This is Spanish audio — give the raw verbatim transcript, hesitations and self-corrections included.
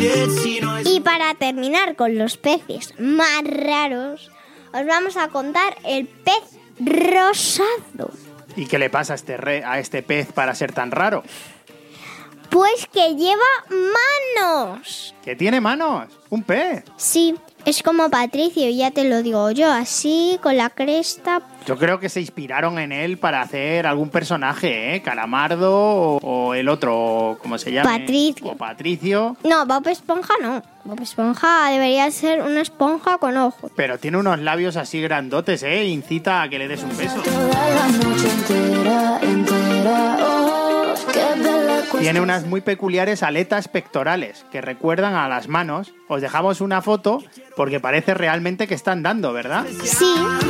Y para terminar con los peces más raros, os vamos a contar el pez rosado. ¿Y qué le pasa a este, re- a este pez para ser tan raro? Pues que lleva manos. ¿Que tiene manos? ¿Un pez? Sí, es como Patricio, ya te lo digo yo, así, con la cresta. Yo creo que se inspiraron en él para hacer algún personaje, ¿eh? Calamardo o, o el otro, ¿cómo se llama? Patricio. O Patricio. No, Bob Esponja no. Bob Esponja debería ser una esponja con ojos. Pero tiene unos labios así grandotes, ¿eh? Incita a que le des un beso. Toda la noche entera, entera, oh, qué bella cuestión. Tiene unas muy peculiares aletas pectorales que recuerdan a las manos. Os dejamos una foto porque parece realmente que está andando, ¿verdad? Sí.